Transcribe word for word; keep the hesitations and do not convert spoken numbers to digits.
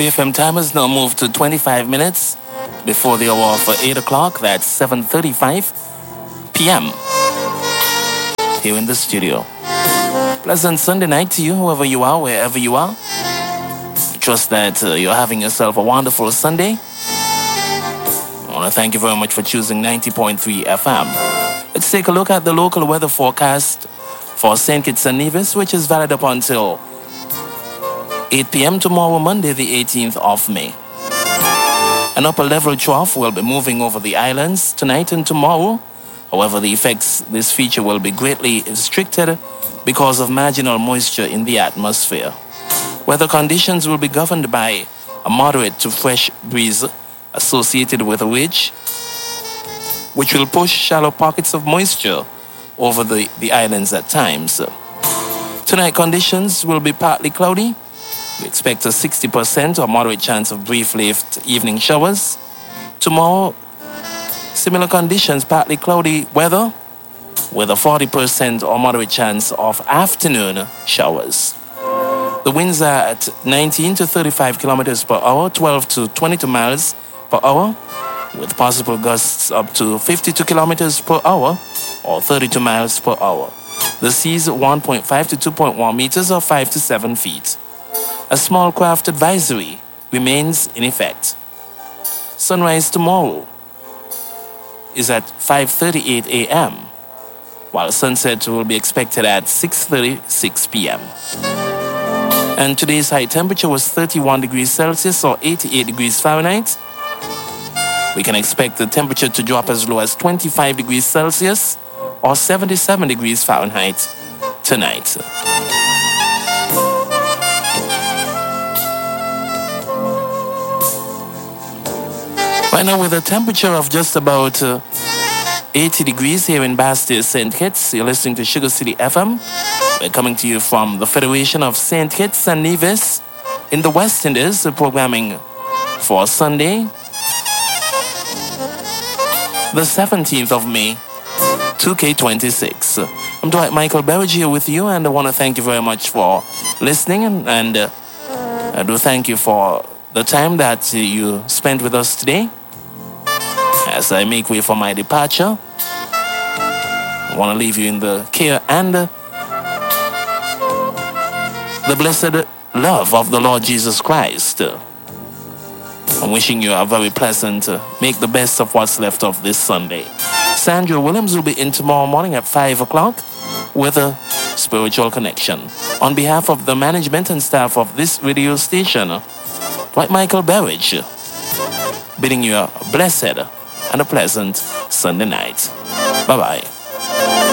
The F M time has now moved to twenty-five minutes before the hour for eight o'clock. That's seven thirty-five p.m. here in the studio. Pleasant Sunday night to you, whoever you are, wherever you are. Trust that uh, you're having yourself a wonderful Sunday. I want to thank you very much for choosing ninety point three F M. Let's take a look at the local weather forecast for Saint Kitts and Nevis, which is valid up until eight p.m. tomorrow, Monday, the eighteenth of May. An upper level trough will be moving over the islands tonight and tomorrow. However, the effects this feature will be greatly restricted because of marginal moisture in the atmosphere. Weather conditions will be governed by a moderate to fresh breeze associated with a ridge, which will push shallow pockets of moisture over the, the islands at times. Tonight, conditions will be partly cloudy. We expect a sixty percent or moderate chance of brief-lived evening showers. Tomorrow, similar conditions, partly cloudy weather with a forty percent or moderate chance of afternoon showers. The winds are at nineteen to thirty-five kilometers per hour, twelve to twenty-two miles per hour, with possible gusts up to fifty-two kilometers per hour or thirty-two miles per hour. The seas one point five to two point one meters or five to seven feet. A small craft advisory remains in effect. Sunrise tomorrow is at five thirty-eight a.m., while sunset will be expected at six thirty-six p.m. And today's high temperature was thirty-one degrees Celsius or eighty-eight degrees Fahrenheit. We can expect the temperature to drop as low as twenty-five degrees Celsius or seventy-seven degrees Fahrenheit tonight. Right now, with a temperature of just about uh, eighty degrees here in Bastille, Saint Kitts, you're listening to Sugar City F M. We're coming to you from the Federation of Saint Kitts and Nevis in the West Indies, uh, programming for Sunday, the seventeenth of May, two K twenty-six. I'm Dwight Michael Berridge here with you, and I want to thank you very much for listening, and, and uh, I do thank you for the time that uh, you spent with us today. As I make way for my departure, I want to leave you in the care and uh, the blessed love of the Lord Jesus Christ. I'm wishing you a very pleasant, uh, make the best of what's left of this Sunday. Sandra Williams will be in tomorrow morning at five o'clock with a spiritual connection. On behalf of the management and staff of this radio station, Dwight Michael Berridge, bidding you a blessed and a pleasant Sunday night. Bye-bye.